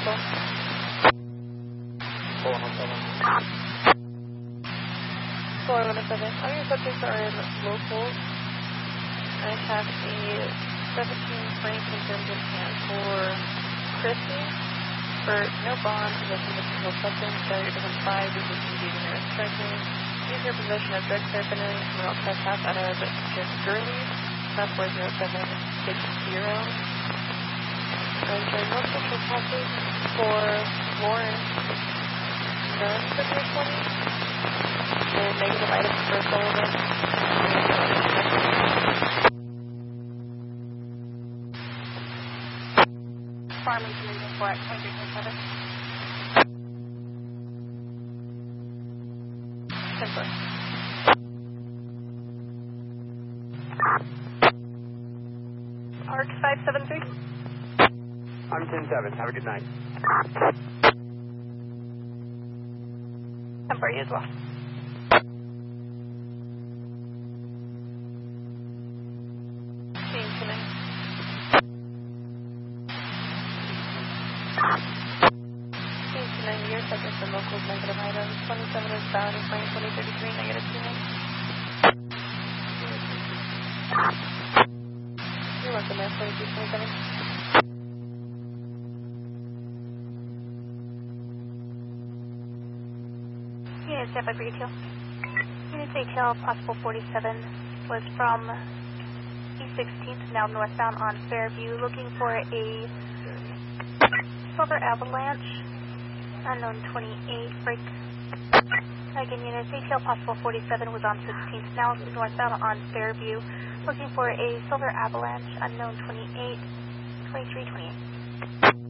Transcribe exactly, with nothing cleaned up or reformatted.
local. four one seven. four one seven. All your subjects are in local. I have a seventeen twenty confirmed in hand for Christy. For no bond, possession of a single substance, failure to comply, resisting duty or striking, use your possession of drug paraphernalia, criminal trespass out of Church Gurney, F four zero seven six zero. I'm showing multiple trespasses for Lauren, none for three twenty, and negative items for Sullivan. Farmington is for at twenty-three twenty-seven. ten four. Arc five seven three. I'm ten seven. Have a good night. ten four, you as well. Team tonight. Team tonight, your subjects and locals negative items. twenty-seven is bound and flying twenty thirty-three, negative two nine. You're welcome, there, forty-two twenty-seven. Unit stand by for detail. Unit detail, possible forty-seven, was from East sixteenth, now northbound on Fairview, looking for a Silver Avalanche, unknown twenty-eight, break. Again, unit detail, possible forty-seven, was on sixteenth, now northbound on Fairview, looking for a Silver Avalanche, unknown twenty-eight, twenty-three twenty-eight.